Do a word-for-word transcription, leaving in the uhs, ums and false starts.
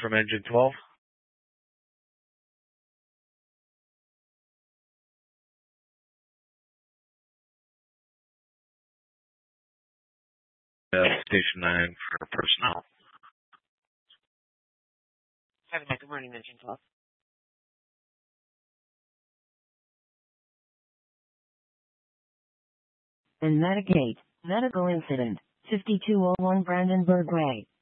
from engine twelve. Uh, station nine for personnel. Have a good morning, engine twelve. And Medicate, medical incident, fifty-two oh one Brandenburg Way.